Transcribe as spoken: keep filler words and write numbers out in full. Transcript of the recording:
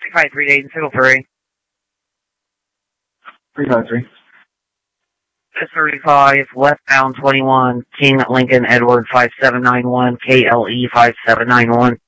three five three, Dayton, single three. three five three. thirty-five, westbound twenty-one, King Lincoln Edward five seven nine one, K L E five seven nine one.